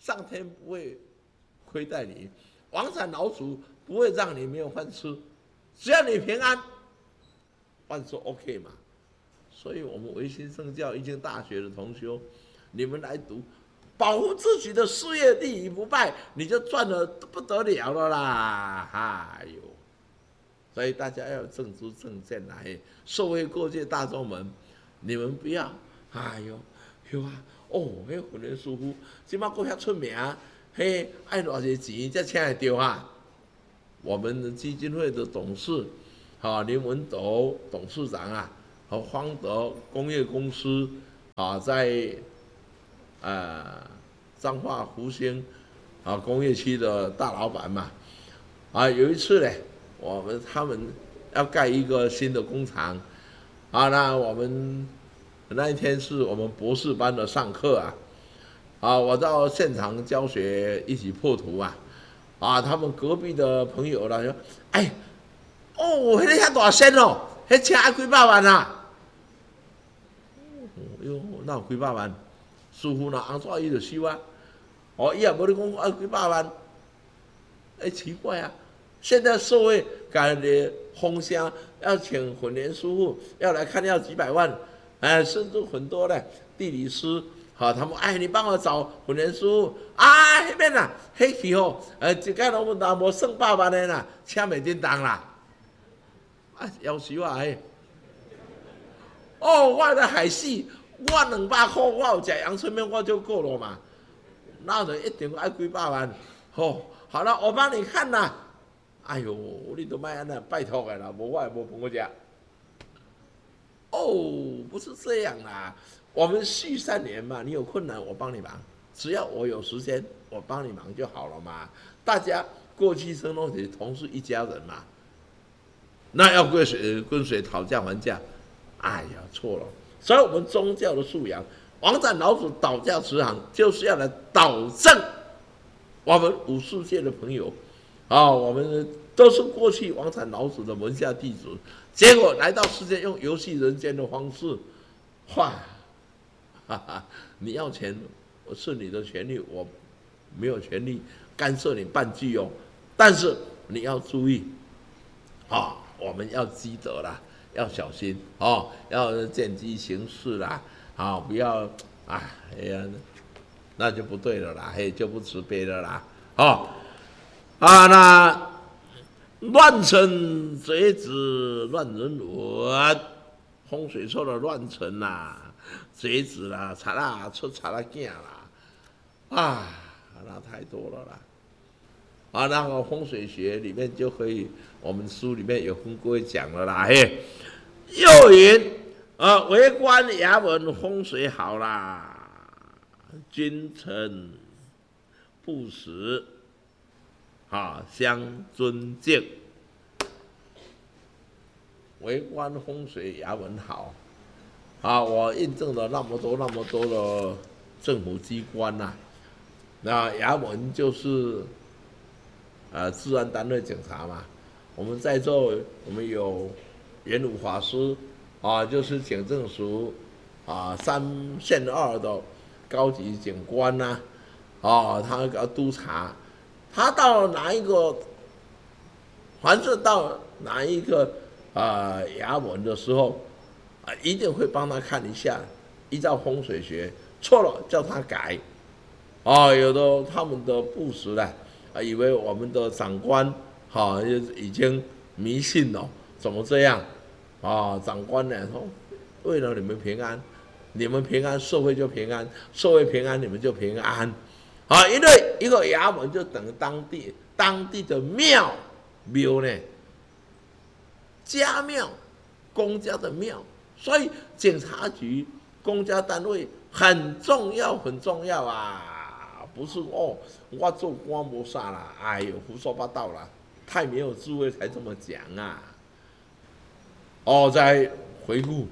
上天不会亏待你，王产老鼠不会让你没有饭吃，只要你平安，万事 OK 嘛。所以我们维新圣教一经大学的同修，你们来读，保护自己的事业立于不败，你就赚得不得了了啦！哎呦，所以大家要有正知正见来，社会各界大众们，你们不要，哎呦，有啊，哦，迄婚礼师傅，即摆搁遐出名，嘿，爱偌济钱才请会到啊？我们的基金会的董事，林文斗董事长啊。和方德工业公司在彰化福兴工业区的大老板嘛，有一次呢，他们要盖一个新的工厂那我们那一天是我们博士班的上课我到现场教学一起破图他们隔壁的朋友啦说，哎，迄个遐大仙哦，迄车要几百万啊！哟，那有几百万，师傅若安怎伊就收啊？伊也无你讲几百万，奇怪啊！现在社会改的风声，要请混联师傅，要来看要几百万，甚至很多的地理师，他们你帮我找混联师傅迄边啦，迄期一间拢无算百万的啦，请袂叮当啦，夭寿我的海戏。我200块，我有吃阳春面，我就够了嘛。那人一定要几百万，好了，我帮你看啦。哎呦，你都卖安那拜托的啦，无我也无饭我吃。不是这样啦，我们续3年嘛，你有困难我帮你忙，只要我有时间，我帮你忙就好了嘛。大家过去生都是同是一家人嘛，那要跟谁讨价还价？哎呀，错了。所以我们宗教的素养，王斩老鼠倒教慈航，就是要来导正我们武术界的朋友我们都是过去王斩老鼠的门下弟子，结果来到世界用游戏人间的方式，你要钱是你的权利，我没有权利干涉你半句但是你要注意我们要积德啦。要小心要见机行事啦，不要那就不对了啦，就不慈悲了啦，那乱臣贼子乱人伦，风水错了乱臣啦，贼子啦，贼啦出贼啦囝啦，那太多了啦，那个风水学里面就可以，我们书里面有跟各位讲了啦，又云为官衙门风水好啦，君臣不死相尊敬，为官风水衙门好我印证了那么多的政府机关那衙门就是治安单位警察嘛。我们在座我们有元武法师就是警政署3线2的高级警官他要督察，他到哪一个，凡是到哪一个衙门的时候一定会帮他看一下，依照风水学，错了叫他改有的他们的部属以为我们的长官已经迷信了，怎么这样长官呢说，为了你们平安，你们平安社会就平安，社会平安你们就平安因为一个衙门就等于当地的庙呢，家庙，公家的庙，所以警察局公家单位很重要不是我做官没啥啦，哎呦胡说八道啦，太没有智慧才这么讲再回顾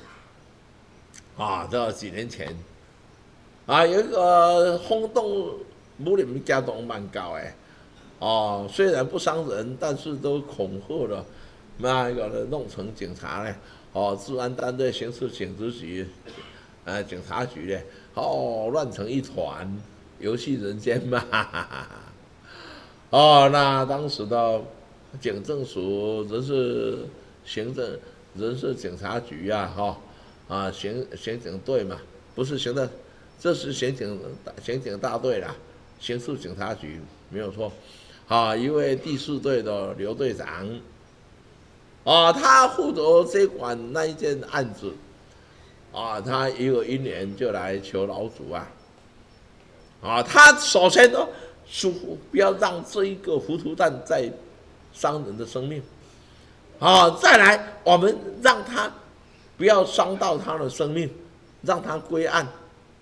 这几年前有一个轰动武林家动蛮高虽然不伤人，但是都恐吓了那一个弄成警察治安单位、刑事警察局警察局乱成一团游戏人间嘛。哦，那当时的警政署人事警察局呀、刑警队嘛，不是行政，这是刑警大队啦，刑事警察局没有错。一位第四队的刘队长，他负责接管那一件案子，他也有一年就来求老主他首先呢，不要让这一个糊涂蛋再伤人的生命，再来我们让他不要伤到他的生命，让他归案。